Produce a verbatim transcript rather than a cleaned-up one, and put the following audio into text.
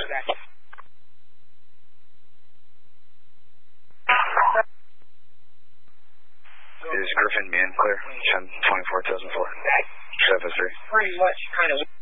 back. Is Griffin man clear? ten twenty-four thousand four. seven three. Pretty much kind of.